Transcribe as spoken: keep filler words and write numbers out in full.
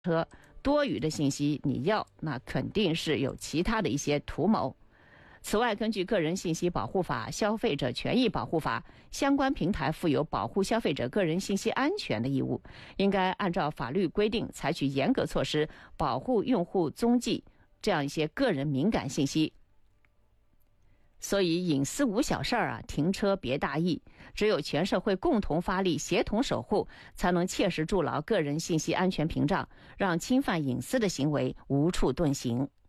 车多余的信息你要，那肯定是有其他的一些图谋。此外，根据《个人信息保护法》《消费者权益保护法》，相关平台负有保护消费者个人信息安全的义务，应该按照法律规定采取严格措施，保护用户踪迹这样一些个人敏感信息。所以隐私无小事儿啊，停车别大意，只有全社会共同发力，协同守护，才能切实筑牢个人信息安全屏障，让侵犯隐私的行为无处遁形。